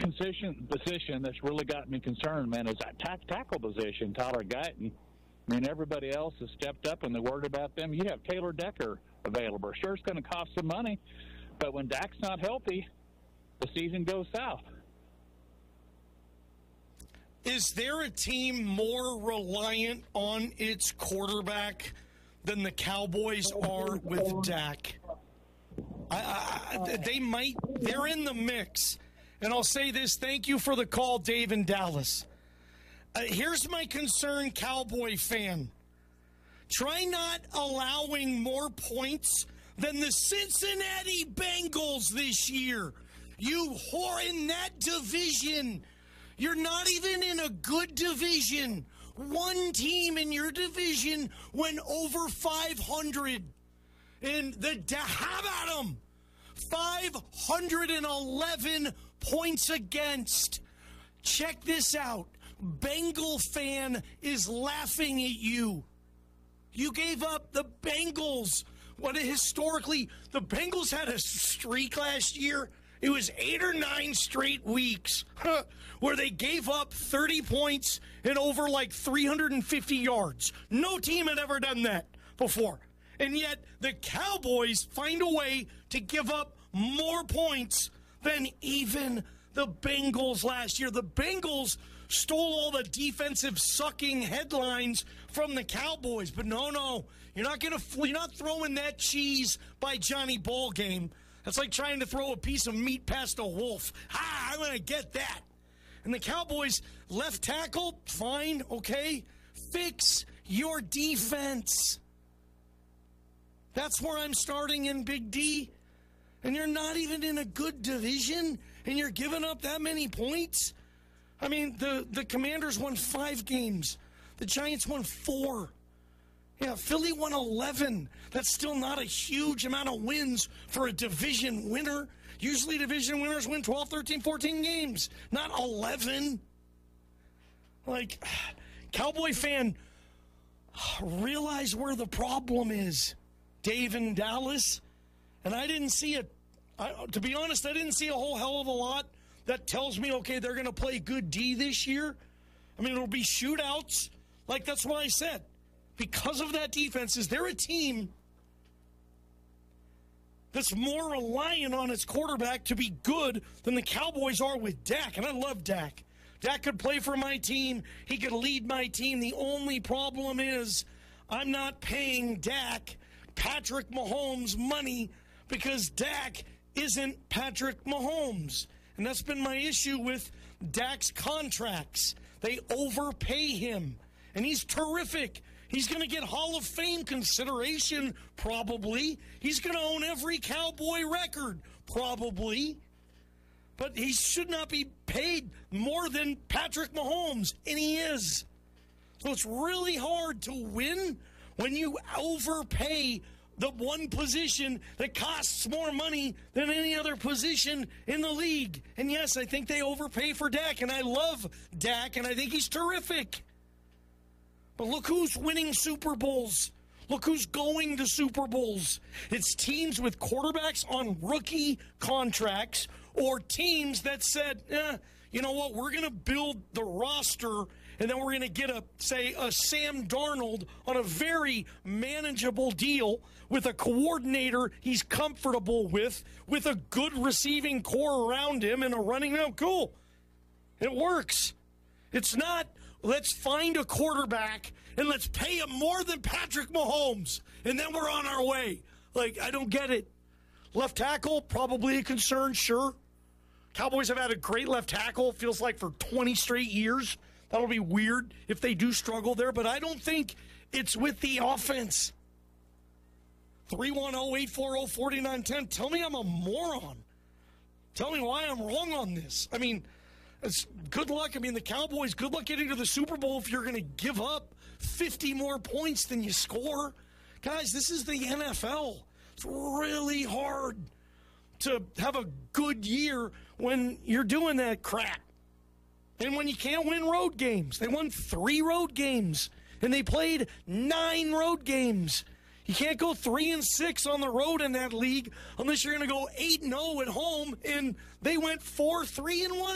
position that's really got me concerned, man, is that tackle position. Tyler Guyton. I mean, everybody else has stepped up, and they're worried about them. You have Taylor Decker available. Sure, it's going to cost some money, but when Dak's not healthy, the season goes south. Is there a team more reliant on its quarterback than the Cowboys are with Dak? They're in the mix. And I'll say this, thank you for the call, Dave in Dallas. Here's my concern, Cowboy fan. Try not allowing more points than the Cincinnati Bengals this year. You whore in that division. You're not even in a good division. One team in your division went over 500. And how about them? 511 points against. Check this out. Bengal fan is laughing at you. You gave up the Bengals. The Bengals had a streak last year. It was 8 or 9 straight weeks where they gave up 30 points and over like 350 yards. No team had ever done that before. And yet the Cowboys find a way to give up more points than even the Bengals last year. The Bengals stole all the defensive sucking headlines from the Cowboys. But no, you're not throwing that cheese by Johnny Ballgame. That's like trying to throw a piece of meat past a wolf. I'm going to get that. And the Cowboys left tackle, fine, okay. Fix your defense. That's where I'm starting in Big D. And you're not even in a good division, and you're giving up that many points? I mean, the Commanders won 5 games. The Giants won 4. Yeah, Philly won 11. That's still not a huge amount of wins for a division winner. Usually division winners win 12, 13, 14 games, not 11. Like, Cowboy fan, realize where the problem is. Dave in Dallas. And I didn't see it. To be honest, I didn't see a whole hell of a lot that tells me, okay, they're going to play good D this year. I mean, it'll be shootouts. Like, that's what I said. Because of that defense, is there a team that's more reliant on its quarterback to be good than the Cowboys are with Dak? And I love Dak. Dak could play for my team. He could lead my team. The only problem is I'm not paying Dak Patrick Mahomes money because Dak isn't Patrick Mahomes. And that's been my issue with Dak's contracts. They overpay him. And he's terrific. He's going to get Hall of Fame consideration, probably. He's going to own every Cowboy record, probably. But he should not be paid more than Patrick Mahomes, and he is. So it's really hard to win when you overpay the one position that costs more money than any other position in the league. And yes, I think they overpay for Dak, and I love Dak, and I think he's terrific. But look who's winning Super Bowls. Look who's going to Super Bowls. It's teams with quarterbacks on rookie contracts or teams that said, you know what, we're going to build the roster and then we're going to get a Sam Darnold on a very manageable deal with a coordinator he's comfortable with a good receiving core around him and a running out. Cool. It works. It's not, let's find a quarterback and let's pay him more than Patrick Mahomes, and then we're on our way. Like, I don't get it. Left tackle, probably a concern, sure. Cowboys have had a great left tackle, feels like for 20 straight years. That'll be weird if they do struggle there, but I don't think it's with the offense. 310-840-4910. Tell me I'm a moron. Tell me why I'm wrong on this. I mean, it's good luck. I mean, the Cowboys, good luck getting to the Super Bowl if you're going to give up 50 more points than you score. Guys, this is the NFL. It's really hard to have a good year when you're doing that crap. And when you can't win road games. They won 3 road games, and they played 9 road games. You can't go 3-6 on the road in that league unless you're going to go 8-0 at home, and they went 4-3-1